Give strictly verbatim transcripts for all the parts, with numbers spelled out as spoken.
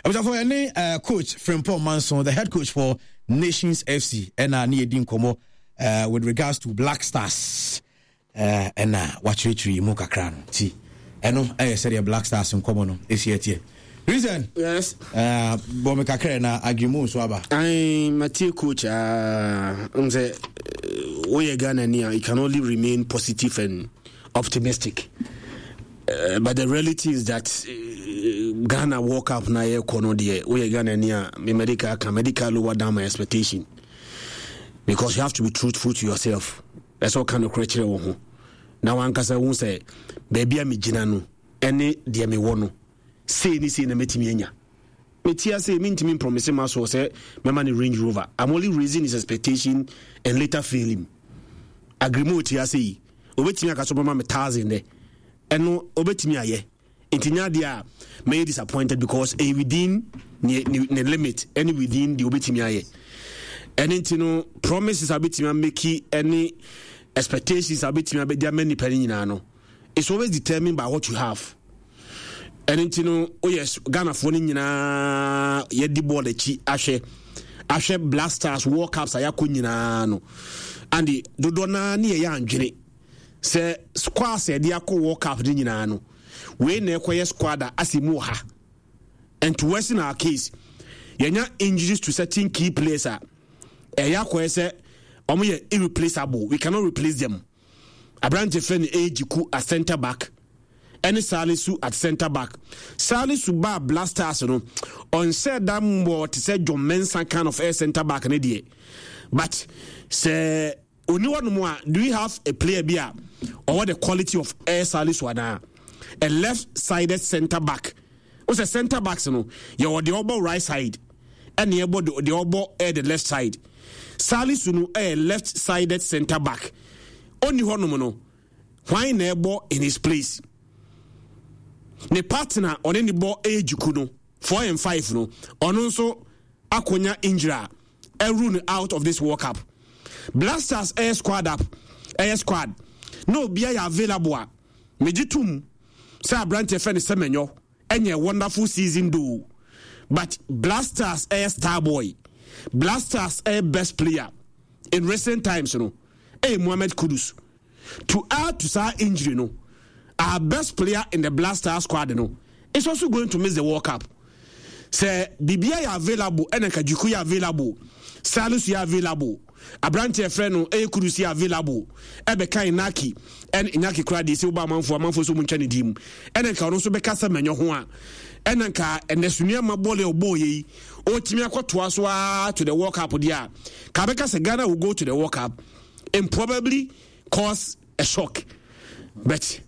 for any uh, coach Frimpong Manson, the head coach for Nations F C, and uh, Niedin Komo uh, with regards to Black Stars, uh, and uh, watch retreat Muka Crown. See, and I said Black Stars in common this year. Reason? Yes. Uh, Bomeka Krena Agimu Swaba. I'm a team coach. Uh, I'm say we Ghana near. You can only remain positive and optimistic. Uh, but the reality is that uh, Ghana woke up na ye kono die. We Ghana near. Me medical can medical lower down my expectation because you have to be truthful to yourself. That's what kind of criteria we have. Now one kasa won't say baby I'm jinanu. Any dia me wono. Say ni say na metimi anya metia say me ntimi promise ma so say me man Range Rover. I'm only raising his expectation and later fail him. Agreement ya say obetimi aka so ma me thousand there eno obetimi aye intinya dia may disappointed because a within the limit any within the obetimi aye and intino promises abetimi make any expectations abetimi abedia many penny nyina no. It's always determined by what you have. And you know, oh yes, Ghana for nyina ye di ball echi ahwe ahwe Blasters World Cups ayako nyina no and the dodo na na ye andwene se squad se de akọ World Cup di nyina no we na ekoye squad asimu ha. And to worsen our case yenya injuries to certain key players a eya ko say omo ye irreplaceable, we cannot replace them. Abrante Fen Ejiku a center back any Salisu at center back. Salisu ba Blasters no on said that more to say John Mensah kind of air center back in the but say only one more. Do we have a player here or what the quality of air Salisu ana a left-sided center back? What's a center back? No, you're the elbow right side and the elbow the elbow air the left side. Salisu no a left-sided center back. Only one no. Why never in his place? Ne partner on any ball age kuno four and five no on also akonya injury a run out of this World Cup. Blasters air squad up air squad no be available mejitum say Abrante Fen Semenyo any wonderful season do but Blasters air star boy Blasters air best player in recent times you know eh Mohamed Kudus to add to sa injury no our best player in the Blaster squad, you know, is also going to miss the World Cup. Say, B B I available, and Kajuku available, Salus available, Abrante Freno, Ekurusi available, Ebeka Inaki, and Inaki Kradi, Silberman for a month for so much any team, and then can also be Cassaman Yohua, and then and the Sunia Mabole or Boye, or Timiako Tuaswa to the World Cup. Dia Kabeka Sagana will go to the World Cup and probably cause a shock. But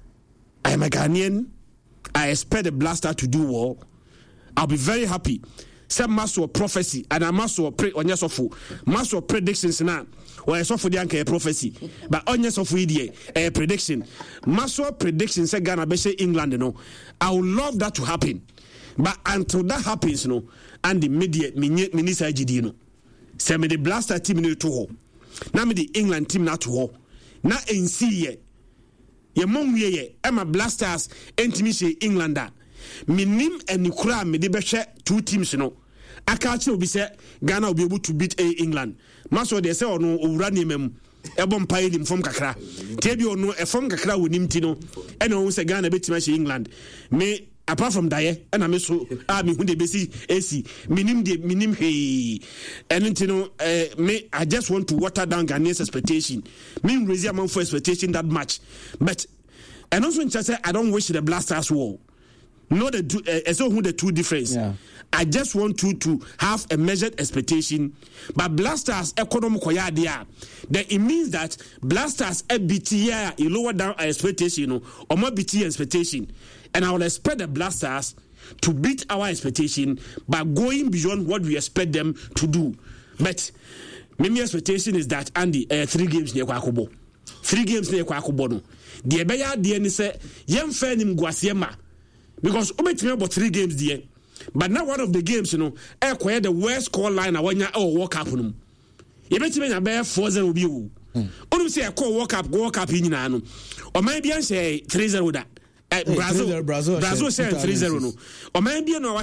I am a Ghanaian. I expect the Blaster to do well. I'll be very happy. Some master prophecy and a master pre on your sofu. Master predictions now. Or a sofu the prophecy. But on your sofu a prediction. Master predictions say Ghana be England, you know. I would love that to happen. But until that happens, you know, and the media minister you know. Say me the Blaster team no to ho. Now me the England team not to ho. Now in see ye mom ye Emma Blasters entimi Englander minim enikura me de behwe two teams no aka che obi se Ghana will be able to beat a England maso de se ono owura nemam ebo mpa nim fom kakra tie bi ono e fom kakra wonim ti no ene won se Ghana betima she England me apart from daye ena me so a me hu de besi AC minim de minim he ene no eh, me I just want to water down Ghanaians expectation me raise am for expectation that much but and also in say I don't wish the Blasters war no the two uh, so who the two difference yeah. I just want you to have a measured expectation but Blasters economic koya there then it means that Blasters a B T A you lower down our expectation you know or more B T A expectation and I will expect the Blasters to beat our expectation by going beyond what we expect them to do but my expectation is that Andy uh, three games near Kwakubo three games near Kwakubo no the ebeya de ni say yem fa nim guasema because obetime about three games there but now one of the games you know e kwere the worst score line awanya e World Cup no e betime na be four zero bi o onum say e call World Cup World Cup nyina no o man bia say three zero da Brazil Brazil say three zero no o man bia no